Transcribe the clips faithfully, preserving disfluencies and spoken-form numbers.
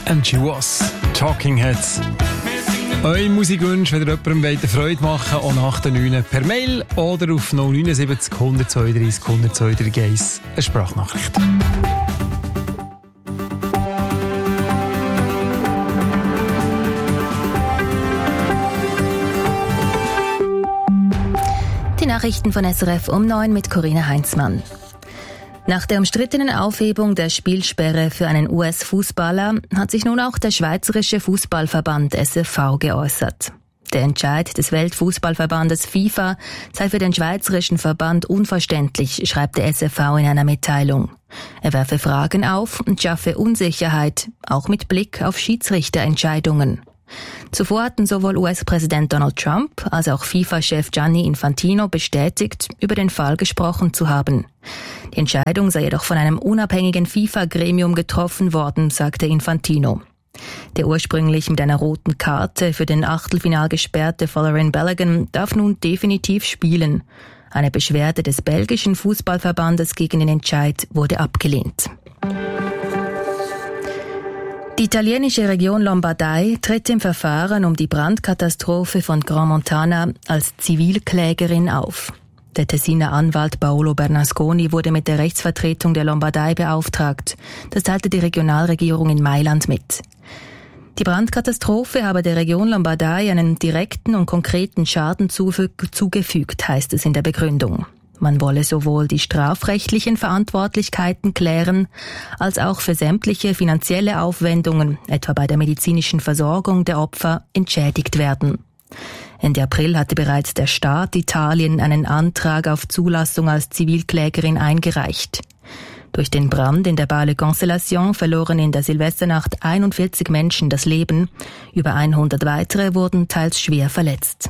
And she was Talking Heads. Eure Musikwünsche, wenn ihr jemandem eine Freude machen wollt, auch nach den neun per Mail oder auf null neun sieben null eins zwei drei eins null zwei drei eins eine Sprachnachricht. Die Nachrichten von S R F um neun mit Corinna Heinzmann. Nach der umstrittenen Aufhebung der Spielsperre für einen U S-Fußballer hat sich nun auch der Schweizerische Fußballverband S F V geäußert. Der Entscheid des Weltfußballverbandes FIFA sei für den Schweizerischen Verband unverständlich, schreibt der S F V in einer Mitteilung. Er werfe Fragen auf und schaffe Unsicherheit, auch mit Blick auf Schiedsrichterentscheidungen. Zuvor hatten sowohl U S-Präsident Donald Trump als auch FIFA-Chef Gianni Infantino bestätigt, über den Fall gesprochen zu haben. Die Entscheidung sei jedoch von einem unabhängigen FIFA-Gremium getroffen worden, sagte Infantino. Der ursprünglich mit einer roten Karte für den Achtelfinal gesperrte Folarin Balogun darf nun definitiv spielen. Eine Beschwerde des belgischen Fußballverbandes gegen den Entscheid wurde abgelehnt. Die italienische Region Lombardei tritt im Verfahren um die Brandkatastrophe von Grand Montana als Zivilklägerin auf. Der Tessiner Anwalt Paolo Bernasconi wurde mit der Rechtsvertretung der Lombardei beauftragt. Das teilte die Regionalregierung in Mailand mit. Die Brandkatastrophe habe der Region Lombardei einen direkten und konkreten Schaden zugefügt, heißt es in der Begründung. Man wolle sowohl die strafrechtlichen Verantwortlichkeiten klären, als auch für sämtliche finanzielle Aufwendungen, etwa bei der medizinischen Versorgung der Opfer, entschädigt werden. Ende April hatte bereits der Staat Italien einen Antrag auf Zulassung als Zivilklägerin eingereicht. Durch den Brand in der Bale Constellation verloren in der Silvesternacht einundvierzig Menschen das Leben, über hundert weitere wurden teils schwer verletzt.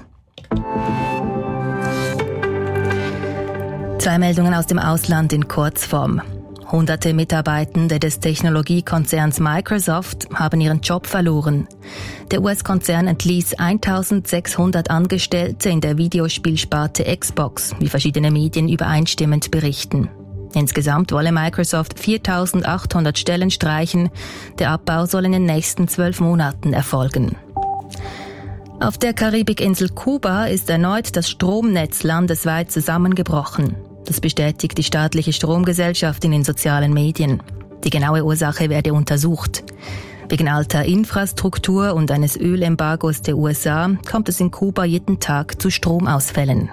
Zwei Meldungen aus dem Ausland in Kurzform. Hunderte Mitarbeitende des Technologiekonzerns Microsoft haben ihren Job verloren. Der U S-Konzern entließ eintausendsechshundert Angestellte in der Videospielsparte Xbox, wie verschiedene Medien übereinstimmend berichten. Insgesamt wolle Microsoft viertausendachthundert Stellen streichen. Der Abbau soll in den nächsten zwölf Monaten erfolgen. Auf der Karibikinsel Kuba ist erneut das Stromnetz landesweit zusammengebrochen. Das bestätigt die staatliche Stromgesellschaft in den sozialen Medien. Die genaue Ursache werde untersucht. Wegen alter Infrastruktur und eines Ölembargos der U S A kommt es in Kuba jeden Tag zu Stromausfällen.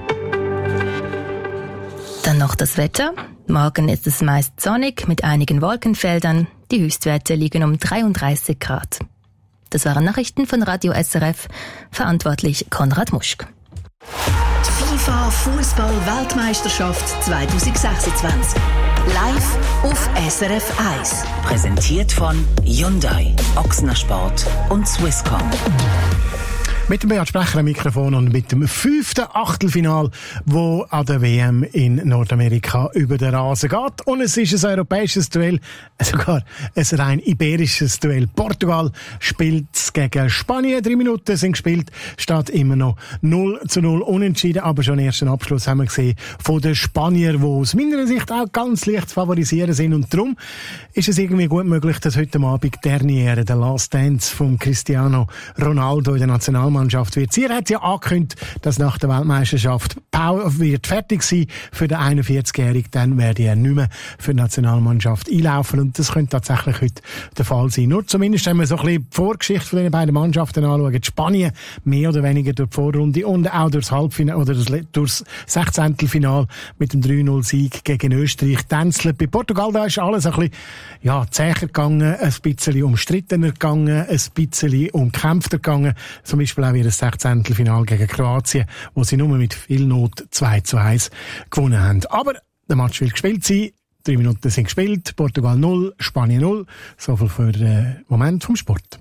Dann noch das Wetter. Morgen ist es meist sonnig mit einigen Wolkenfeldern. Die Höchstwerte liegen um dreiunddreißig Grad. Das waren Nachrichten von Radio S R F, verantwortlich Konrad Muschk. Die FIFA Fußball-Weltmeisterschaft zwanzig sechsundzwanzig. Live auf S R F eins. Präsentiert von Hyundai, Ochsner Sport und Swisscom. Mit dem Beat Sprecher am Mikrofon und mit dem fünften Achtelfinal, wo an der W M in Nordamerika über den Rasen geht. Und es ist ein europäisches Duell, sogar ein rein iberisches Duell. Portugal spielt gegen Spanien. Drei Minuten sind gespielt, steht immer noch null zu null unentschieden. Aber schon den ersten Abschluss haben wir gesehen von den Spaniern, die aus meiner Sicht auch ganz leicht zu favorisieren sind. Und darum ist es irgendwie gut möglich, dass heute Abend Derniere, der Last Dance von Cristiano Ronaldo in der Nationalmannschaft wird. Sie hat ja angekündigt, dass nach der Weltmeisterschaft Pau wird fertig sein für den einundvierzigjährigen. Dann werde er nicht mehr für die Nationalmannschaft einlaufen. Und das könnte tatsächlich heute der Fall sein. Nur zumindest, wenn wir so ein bisschen die Vorgeschichte von den beiden Mannschaften anschauen. Spanien mehr oder weniger durch die Vorrunde und auch durchs Halbfinale oder durchs Sechzehntelfinale mit dem drei null Sieg gegen Österreich tänzelt. Bei Portugal, da ist alles ein bisschen, ja, zäher gegangen, ein bisschen umstrittener gegangen, ein bisschen umkämpfter gegangen. Zum Beispiel auch ihr Sechzehntelfinale gegen Kroatien, wo sie nur mit viel Not zwei zu eins gewonnen haben. Aber der Match will gespielt sein. Drei Minuten sind gespielt. Portugal null, Spanien null. So viel für den Moment vom Sport.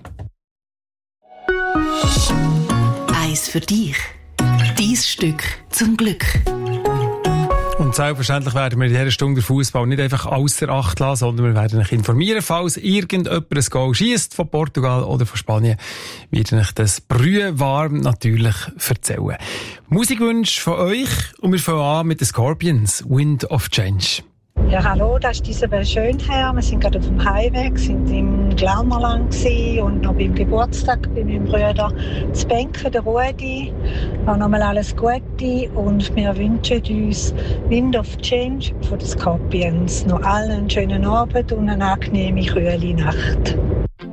Eins für dich. Dein Stück zum Glück. Und selbstverständlich werden wir in dieser Stunde den Fußball nicht einfach außer Acht lassen, sondern wir werden euch informieren, falls irgendjemand ein Goal schiesst von Portugal oder von Spanien, werden euch das brühwarm natürlich erzählen. Musikwunsch von euch und wir fangen an mit den Scorpions, Wind of Change. Ja, hallo, das ist Isabel Schönherr. Wir sind gerade auf dem Heimweg, sind im Glarnerland und noch beim Geburtstag bei meinem Bruder zu Benken, der Rudi. Auch nochmal alles Gute und wir wünschen uns Wind of Change von den Scorpions. Noch allen einen schönen Abend und eine angenehme, kühle Nacht.